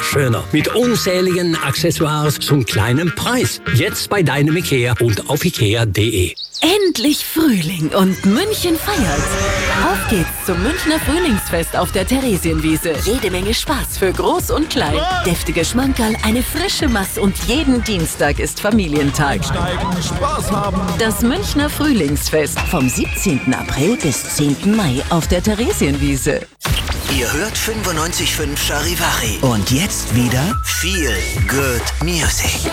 schöner. Mit unzähligen Accessoires zum kleinen Preis. Jetzt bei deinem Ikea und auf ikea.de. Endlich Frühling und München feiert. Auf geht's zum Münchner Frühlingsfest auf der Theresienwiese. Jede Menge Spaß für Groß und Klein. Deftige Schmankerl, eine frische Mass und jeden Dienstag ist Familientag. Einsteigen, Spaß haben. Das Münchner Frühlingsfest vom 17. April bis 10. Mai auf der Theresienwiese. Ihr hört 95.5 Charivari. Und jetzt wieder Feel Good Music.